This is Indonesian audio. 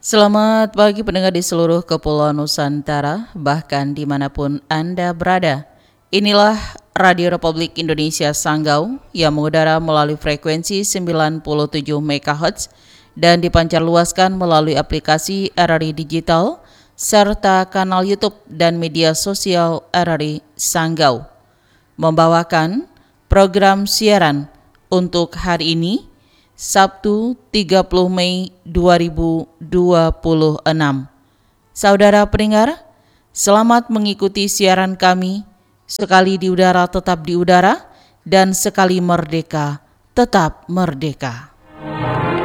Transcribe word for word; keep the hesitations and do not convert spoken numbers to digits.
Selamat pagi pendengar di seluruh Kepulauan Nusantara, bahkan dimanapun Anda berada. Inilah Radio Republik Indonesia Sanggau yang mengudara melalui frekuensi sembilan puluh tujuh megahertz dan dipancarluaskan melalui aplikasi R R I Digital serta kanal YouTube dan media sosial R R I Sanggau. Membawakan program siaran untuk hari ini, Sabtu tiga puluh Mei dua ribu dua puluh enam. Saudara pendengar, selamat mengikuti siaran kami. Sekali di udara tetap di udara, dan sekali merdeka tetap merdeka.